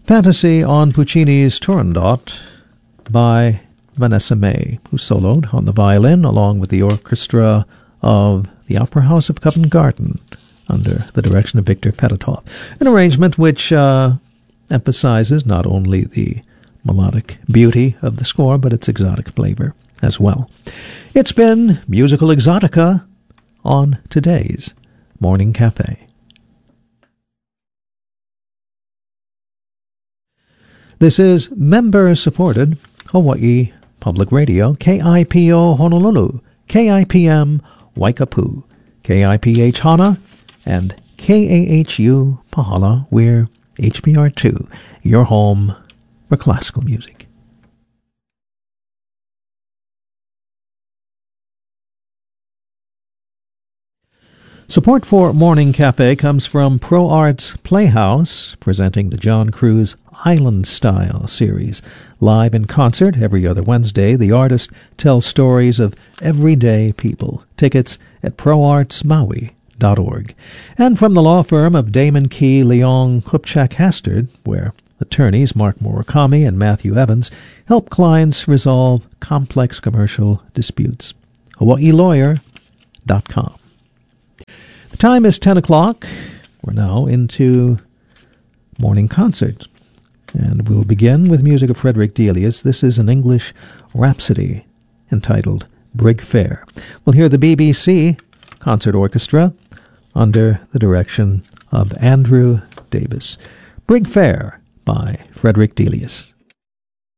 Fantasy on Puccini's Turandot by Vanessa May, who soloed on the violin along with the orchestra of the Opera House of Covent Garden under the direction of Victor Fedotov, an arrangement which emphasizes not only the melodic beauty of the score, but its exotic flavor as well. It's been Musical Exotica on today's Morning Cafe. This is member-supported Hawaii Public Radio, KIPO Honolulu, KIPM Waikapu, KIPH Hana, and KAHU Pahala. We're HBR2, your home for classical music. Support for Morning Cafe comes from Pro Arts Playhouse, presenting the John Cruz Island Style series. Live in concert every other Wednesday, the artist tells stories of everyday people. Tickets at proartsmaui.org. And from the law firm of Damon Key, Leong, Kupchak, Hastert, where attorneys Mark Murakami and Matthew Evans help clients resolve complex commercial disputes. HawaiiLawyer.com. The time is 10 o'clock. We're now into morning concert. And we'll begin with music of Frederick Delius. This is an English rhapsody entitled Brig Fair. We'll hear the BBC Concert Orchestra under the direction of Andrew Davis. Brig Fair by Frederick Delius.